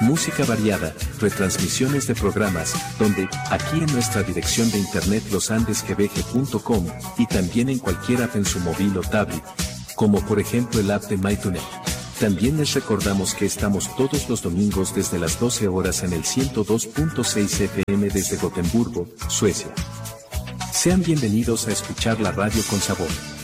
música variada, retransmisiones de programas, donde, aquí en nuestra dirección de internet losandesgbg.com, y también en cualquier app en su móvil o tablet, como por ejemplo el app de MyTuner. También les recordamos que estamos todos los domingos desde las 12 horas en el 102.6 FM desde Gotemburgo, Suecia. Sean bienvenidos a escuchar la radio con sabor.